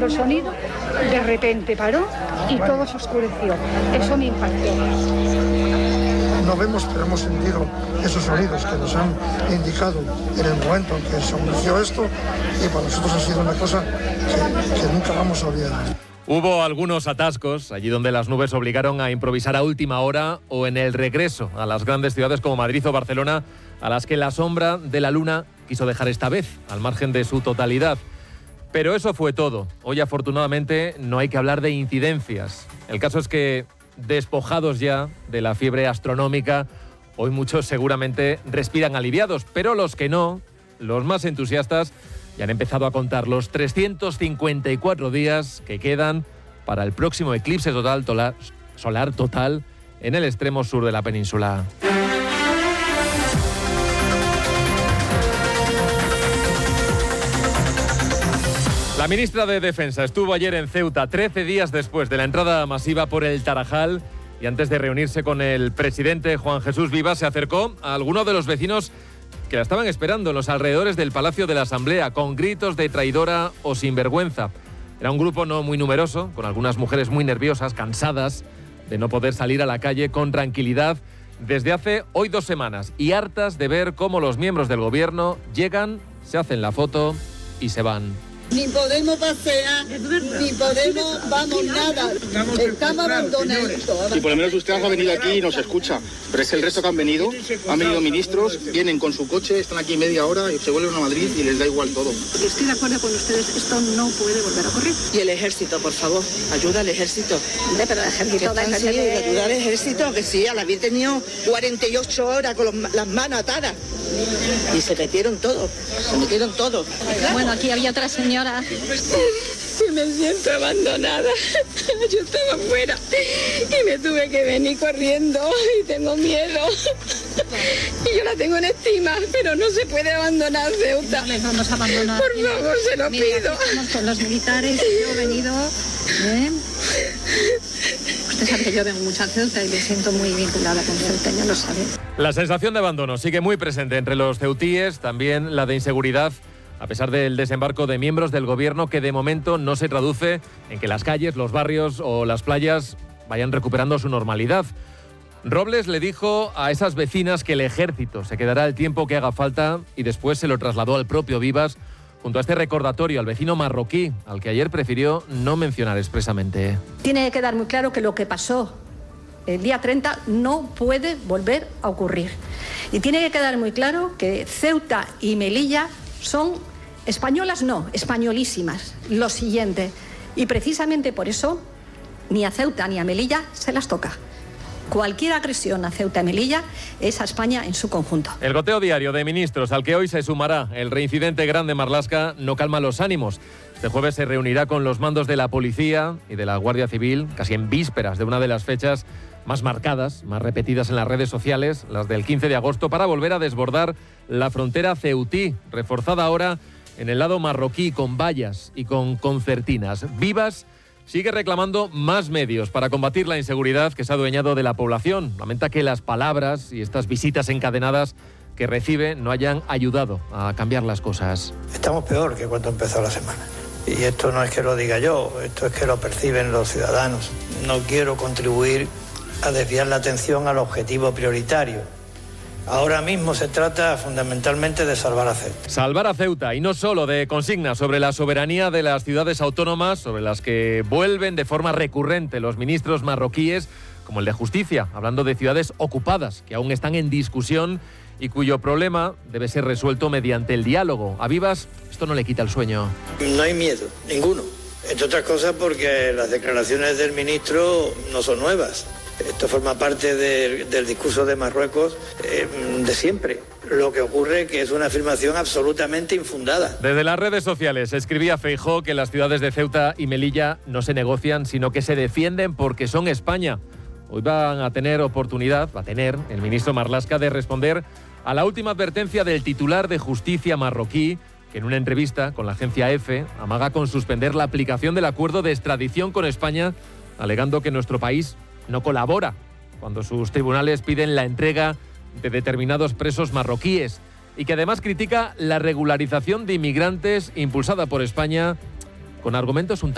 el sonido, de repente paró y todo se oscureció. Eso me impactó. No vemos, pero hemos sentido esos sonidos que nos han indicado en el momento en que se anunció esto, y para nosotros ha sido una cosa que nunca vamos a olvidar. Hubo algunos atascos allí donde las nubes obligaron a improvisar a última hora o en el regreso a las grandes ciudades como Madrid o Barcelona, a las que la sombra de la luna quiso dejar esta vez, al margen de su totalidad. Pero eso fue todo. Hoy, afortunadamente, no hay que hablar de incidencias. El caso es que, despojados ya de la fiebre astronómica, hoy muchos seguramente respiran aliviados, pero los que no, los más entusiastas, ya han empezado a contar los 354 días que quedan para el próximo eclipse solar total en el extremo sur de la península. La ministra de Defensa estuvo ayer en Ceuta, 13 días después de la entrada masiva por el Tarajal, y antes de reunirse con el presidente Juan Jesús Vivas, se acercó a algunos de los vecinos que la estaban esperando en los alrededores del Palacio de la Asamblea, con gritos de traidora o sinvergüenza. Era un grupo no muy numeroso, con algunas mujeres muy nerviosas, cansadas de no poder salir a la calle con tranquilidad desde hace hoy 2 semanas, y hartas de ver cómo los miembros del gobierno llegan, se hacen la foto y se van. Ni podemos pasear, ni podemos, vamos, nada. Estamos abandonaditos. Y por lo menos usted ha venido aquí y nos escucha. Pero es el resto que han venido ministros, vienen con su coche, están aquí media hora y se vuelven a Madrid y les da igual todo. Estoy de acuerdo con ustedes, esto no puede volver a ocurrir. Y el ejército, por favor, ayuda al ejército. Pero el ejército ayuda al ejército, que sí, al haber tenido 48 horas con las manos atadas. Y se metieron todos. Bueno, aquí había otra señora. Sí, me siento abandonada. Yo estaba afuera y me tuve que venir corriendo y tengo miedo. Y yo la tengo en estima, pero no se puede abandonar Ceuta. No les vamos a abandonar. Por favor, se lo pido. Estamos con los militares, yo he venido. Usted sabe que yo vengo mucho a Ceuta y me siento muy vinculada con Ceuta, ya lo sabe. La sensación de abandono sigue muy presente entre los ceutíes, también la de inseguridad, a pesar del desembarco de miembros del gobierno, que de momento no se traduce en que las calles, los barrios o las playas vayan recuperando su normalidad. Robles le dijo a esas vecinas que el ejército se quedará el tiempo que haga falta, y después se lo trasladó al propio Vivas, junto a este recordatorio al vecino marroquí, al que ayer prefirió no mencionar expresamente. Tiene que quedar muy claro que lo que pasó el día 30 no puede volver a ocurrir. Y tiene que quedar muy claro que Ceuta y Melilla son españolas, no, españolísimas. Lo siguiente. Y precisamente por eso ni a Ceuta ni a Melilla se las toca. Cualquier agresión a Ceuta y Melilla es a España en su conjunto. El goteo diario de ministros, al que hoy se sumará el reincidente Grande Marlaska, no calma los ánimos. Este jueves se reunirá con los mandos de la Policía y de la Guardia Civil, casi en vísperas de una de las fechas más marcadas, más repetidas en las redes sociales, las del 15 de agosto, para volver a desbordar la frontera ceutí, reforzada ahora en el lado marroquí con vallas y con concertinas. Vivas sigue reclamando más medios para combatir la inseguridad que se ha adueñado de la población. Lamenta que las palabras y estas visitas encadenadas que recibe no hayan ayudado a cambiar las cosas. Estamos peor que cuando empezó la semana. Y esto no es que lo diga yo, esto es que lo perciben los ciudadanos. No quiero contribuir a desviar la atención al objetivo prioritario. Ahora mismo se trata fundamentalmente de salvar a Ceuta. Salvar a Ceuta, y no solo de consignas sobre la soberanía de las ciudades autónomas, sobre las que vuelven de forma recurrente los ministros marroquíes, como el de Justicia, hablando de ciudades ocupadas que aún están en discusión y cuyo problema debe ser resuelto mediante el diálogo. A Vivas esto no le quita el sueño. No hay miedo, ninguno. Entre otras cosas porque las declaraciones del ministro no son nuevas. Esto forma parte del discurso de Marruecos de siempre. Lo que ocurre es que es una afirmación absolutamente infundada. Desde las redes sociales escribía Feijóo que las ciudades de Ceuta y Melilla no se negocian, sino que se defienden porque son España. Hoy va a tener el ministro Marlaska de responder a la última advertencia del titular de Justicia marroquí, que en una entrevista con la agencia EFE amaga con suspender la aplicación del acuerdo de extradición con España, alegando que nuestro país no colabora cuando sus tribunales piden la entrega de determinados presos marroquíes, y que además critica la regularización de inmigrantes impulsada por España con argumentos un